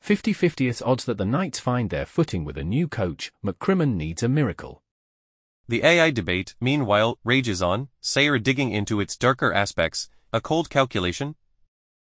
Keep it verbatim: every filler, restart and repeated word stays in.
fifty fifty it's odds that the Knights find their footing with a new coach. McCrimmon needs a miracle. The A I debate, meanwhile, rages on, Sayer digging into its darker aspects, a cold calculation,